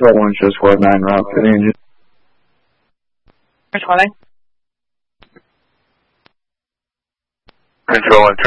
Control 1, show squad 9, route for the engine. Squad 9. Control 1.